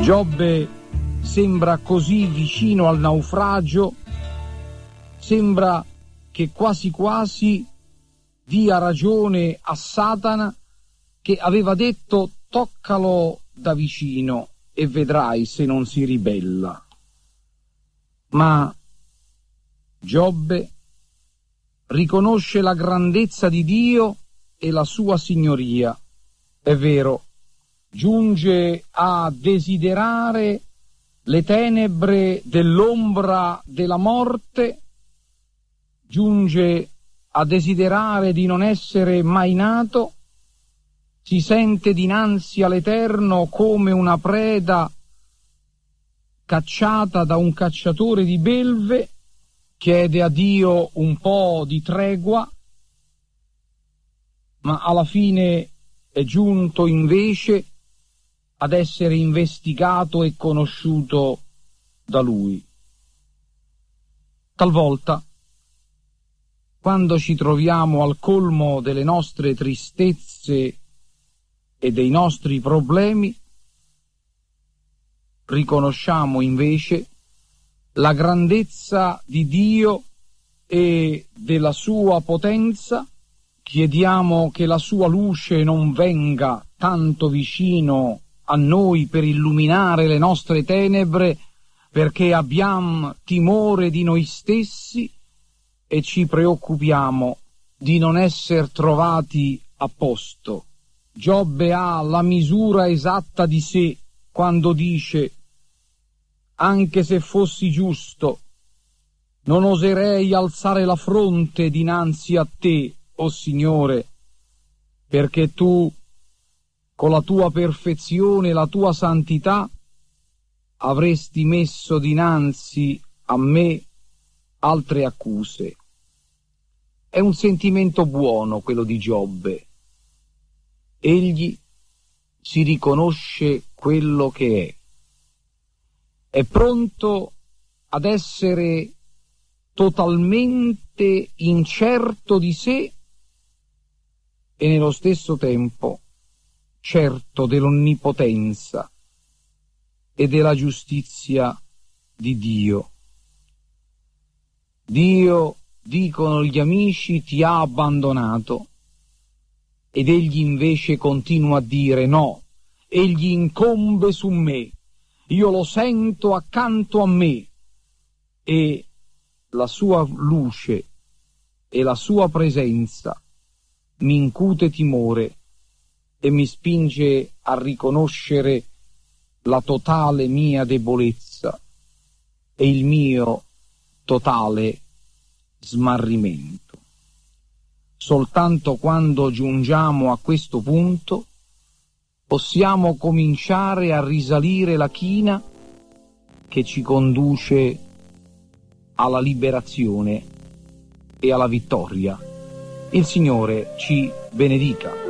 Giobbe sembra così vicino al naufragio, sembra che quasi quasi dia ragione a Satana, che aveva detto: toccalo da vicino e vedrai se non si ribella. Ma Giobbe riconosce la grandezza di Dio e la sua signoria. È vero, giunge a desiderare le tenebre dell'ombra della morte, giunge a desiderare di non essere mai nato, si sente dinanzi all'Eterno come una preda cacciata da un cacciatore di belve, chiede a Dio un po' di tregua, ma alla fine è giunto invece ad essere investigato e conosciuto da Lui. Talvolta, quando ci troviamo al colmo delle nostre tristezze e dei nostri problemi, riconosciamo invece la grandezza di Dio e della sua potenza, chiediamo che la sua luce non venga tanto vicino a noi per illuminare le nostre tenebre, perché abbiamo timore di noi stessi e ci preoccupiamo di non essere trovati a posto. Giobbe ha la misura esatta di sé quando dice: anche se fossi giusto, non oserei alzare la fronte dinanzi a te, o Signore, perché tu, con la tua perfezione e la tua santità, avresti messo dinanzi a me altre accuse. È un sentimento buono quello di Giobbe. Egli si riconosce quello che è pronto ad essere totalmente incerto di sé e nello stesso tempo certo dell'onnipotenza e della giustizia di Dio. Dio, dicono gli amici, ti ha abbandonato, ed egli invece continua a dire: no, egli incombe su me, io lo sento accanto a me, e la sua luce e la sua presenza mi incute timore e mi spinge a riconoscere la totale mia debolezza e il mio totale smarrimento. Soltanto quando giungiamo a questo punto possiamo cominciare a risalire la china che ci conduce alla liberazione e alla vittoria. Il Signore ci benedica.